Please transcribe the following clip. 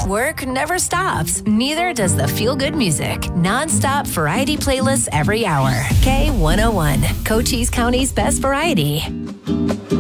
Work never stops. Neither does the feel-good music. Non-stop variety playlists every hour. K101, Cochise County's best variety.